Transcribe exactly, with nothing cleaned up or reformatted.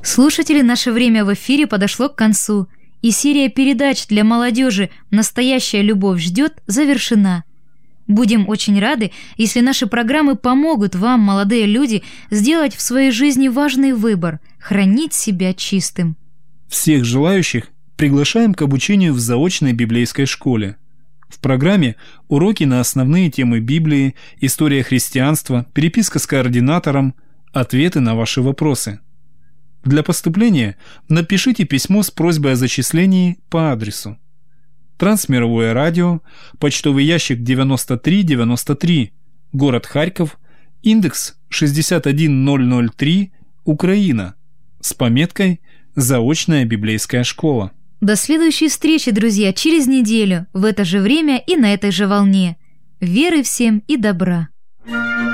Слушатели, наше время в эфире подошло к концу, и серия передач для молодежи «Настоящая любовь ждет» завершена. Будем очень рады, если наши программы помогут вам, молодые люди, сделать в своей жизни важный выбор – хранить себя чистым. Всех желающих приглашаем к обучению в заочной библейской школе. В программе уроки на основные темы Библии, история христианства, переписка с координатором, ответы на ваши вопросы. Для поступления напишите письмо с просьбой о зачислении по адресу: Трансмировое радио, почтовый ящик девяносто три девяносто три, город Харьков, индекс шестьдесят один ноль ноль три, Украина, с пометкой «Заочная библейская школа». До следующей встречи, друзья, через неделю, в это же время и на этой же волне. Веры всем и добра!